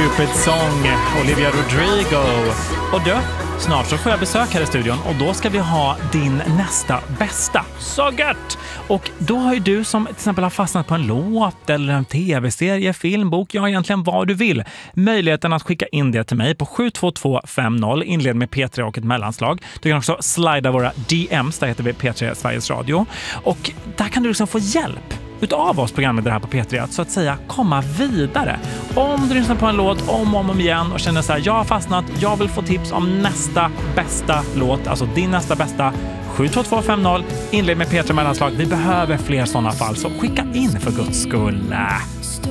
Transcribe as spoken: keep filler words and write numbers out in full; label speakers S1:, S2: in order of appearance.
S1: Stupid Song, Olivia Rodrigo. Och du, snart så får jag besök här i studion och då ska vi ha din nästa bästa. Så gött! Och då har ju du som till exempel har fastnat på en låt eller en tv-serie, film, bok, ja egentligen vad du vill. Möjligheten att skicka in det till mig på sju två två fem noll, inled med P tre och ett mellanslag. Du kan också slida våra D Ms, där heter vi P tre Sveriges Radio. Och där kan du liksom få hjälp utav oss programmet här på P tre att så att säga komma vidare. Om du lyssnar på en låt om och om igen och känner så här, jag har fastnat, jag vill få tips om nästa bästa låt, alltså din nästa bästa, sju två två fem noll, inled med P tre mellanslag. Vi behöver fler sådana fall, så skicka in för Guds skull.